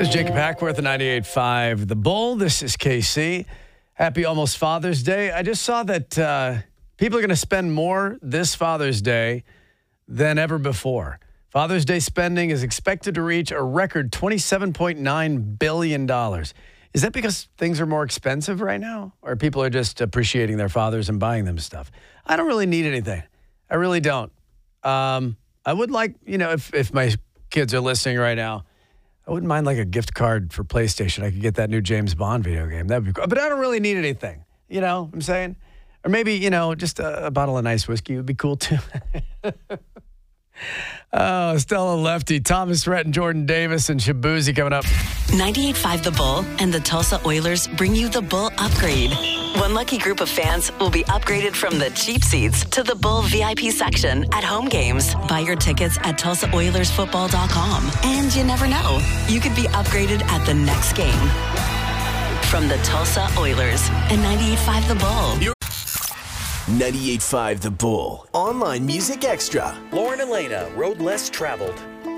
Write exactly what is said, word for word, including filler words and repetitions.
This is Jacob Hackworth of ninety-eight point five The Bull. This is K C. Happy almost Father's Day. I just saw that uh, people are going to spend more this Father's Day than ever before. Father's Day spending is expected to reach a record twenty-seven point nine billion dollars. Is that because things are more expensive right now? Or people are just appreciating their fathers and buying them stuff? I don't really need anything. I really don't. Um, I would like, you know, if, if my kids are listening right now, I wouldn't mind like a gift card for PlayStation. I could get that new James Bond video game. That'd be cool. But I don't really need anything. You know what I'm saying? Or maybe, you know, just a, a bottle of nice whiskey would be cool too. Oh, Stella Lefty, Thomas Rhett, and Jordan Davis, and Shabuzi coming up. ninety-eight point five The Bull and the Tulsa Oilers bring you the Bull Upgrade. One lucky group of fans will be upgraded from the cheap seats to the Bull V I P section at home games. Buy your tickets at tulsa oilers football dot com. And you never know, you could be upgraded at the next game. From the Tulsa Oilers and ninety-eight point five The Bull. You're ninety-eight point five The Bull. Online Music Extra. Lauren Elena, Road Less Traveled.